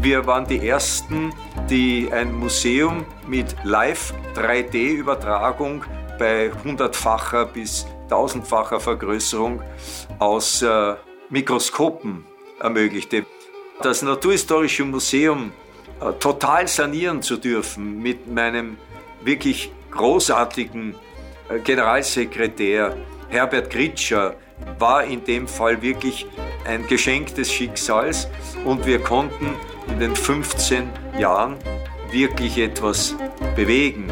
Wir waren die Ersten, die ein Museum mit Live-3D-Übertragung bei 100-facher bis 1000-facher Vergrößerung aus Mikroskopen ermöglichte. Das Naturhistorische Museum total sanieren zu dürfen mit meinem wirklich großartigen Generalsekretär Herbert Gritscher war in dem Fall wirklich ein Geschenk des Schicksals und wir konnten in den 15 Jahren wirklich etwas bewegen.